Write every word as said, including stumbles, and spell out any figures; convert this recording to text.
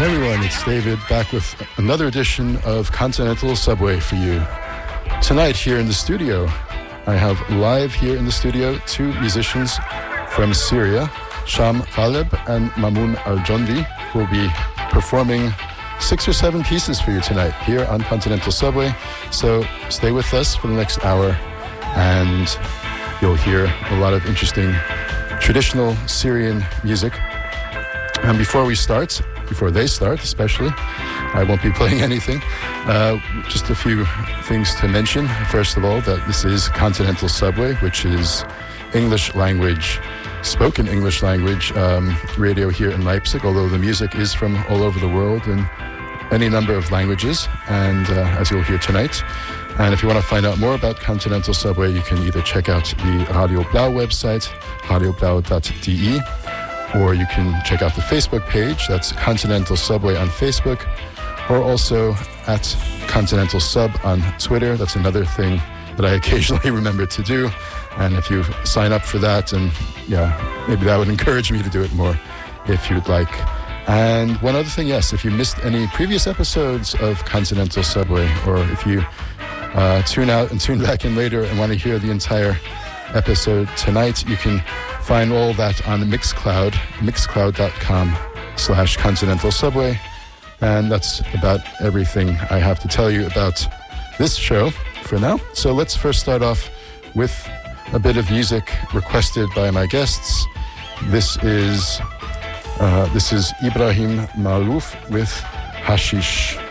Hey everyone, it's David back with another edition of Continental Subway for you. Tonight here in the studio, I have live here in the studio two musicians from Syria, Sham Ghaleb and Mamoun Al-Jondi, who will be performing six or seven pieces for you tonight here on Continental Subway. So stay with us for the next hour and you'll hear a lot of interesting traditional Syrian music. And before we start, before they start especially, I won't be playing anything. Uh, just a few things to mention. First of all, that this is Continental Subway, which is English language, spoken English language um, radio here in Leipzig, although the music is from all over the world in any number of languages, and uh, as you'll hear tonight. And if you want to find out more about Continental Subway, you can either check out the Radio Blau website, radio blau dot d e, or you can check out the Facebook page, that's Continental Subway on Facebook, or also at Continental Sub on Twitter. That's another thing that I occasionally remember to do. And if you sign up for that, and yeah, maybe that would encourage me to do it more if you'd like. And one other thing, yes, if you missed any previous episodes of Continental Subway, or if you uh, tune out and tune back in later and want to hear the entire episode tonight, you can find all that on Mixcloud, mixcloud.com slash Continental Subway. And that's about everything I have to tell you about this show for now. So let's first start off with a bit of music requested by my guests. This is uh, this is Ibrahim Malouf with Hashish.